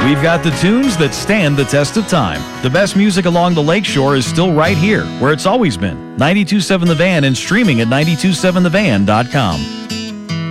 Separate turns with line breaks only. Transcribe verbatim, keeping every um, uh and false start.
We've got the tunes that stand the test of time. The best music along the lakeshore is still right here, where it's always been. ninety-two point seven The Van and streaming at nine two seven the van dot com.